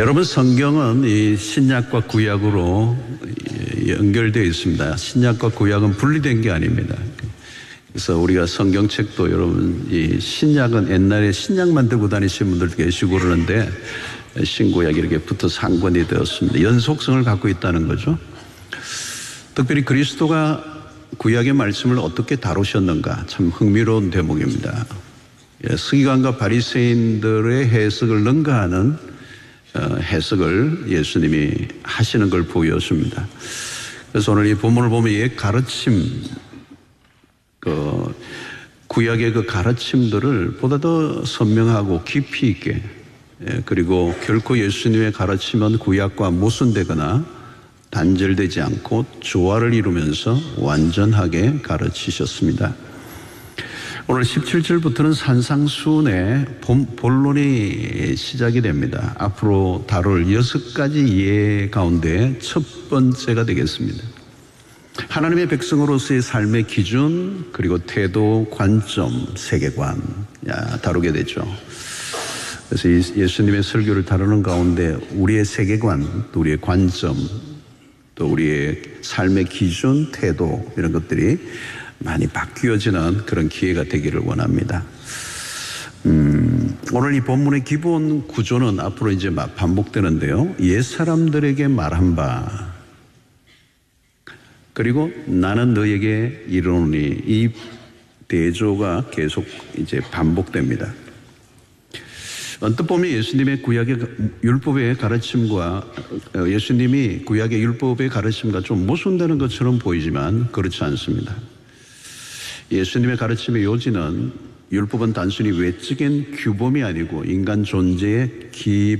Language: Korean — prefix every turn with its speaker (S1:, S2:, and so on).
S1: 여러분, 성경은 이 신약과 구약으로 연결되어 있습니다. 신약과 구약은 분리된 게 아닙니다. 그래서 우리가 성경책도 여러분, 이 신약은 옛날에 신약만 들고 다니시는 분들도 계시고 그러는데 신구약이 이렇게 붙어서 한 권이 되었습니다. 연속성을 갖고 있다는 거죠. 특별히 그리스도가 구약의 말씀을 어떻게 다루셨는가 참 흥미로운 대목입니다. 서기관과 바리새인들의 해석을 능가하는 해석을 예수님이 하시는 걸 보여줍니다. 그래서 오늘 이 본문을 보면 옛 가르침, 구약의 그 가르침들을 보다 더 선명하고 깊이 있게, 그리고 결코 예수님의 가르침은 구약과 모순되거나 단절되지 않고 조화를 이루면서 완전하게 가르치셨습니다. 오늘 17절부터는 산상수훈의 본론이 시작이 됩니다. 앞으로 다룰 6가지 예 가운데 첫 번째가 되겠습니다. 하나님의 백성으로서의 삶의 기준, 그리고 태도, 관점, 세계관 다루게 되죠. 그래서 예수님의 설교를 다루는 가운데 우리의 세계관, 또 우리의 관점, 또 우리의 삶의 기준, 태도 이런 것들이 많이 바뀌어지는 그런 기회가 되기를 원합니다. 오늘 이 본문의 기본 구조는 앞으로 이제 반복되는데요. 옛 사람들에게 말한 바, 그리고 나는 너에게 이르노니, 이 대조가 계속 이제 반복됩니다. 언뜻 보면 예수님의 구약의 율법의 가르침과 예수님이 구약의 율법의 가르침과 좀 모순되는 것처럼 보이지만 그렇지 않습니다. 예수님의 가르침의 요지는 율법은 단순히 외적인 규범이 아니고 인간 존재의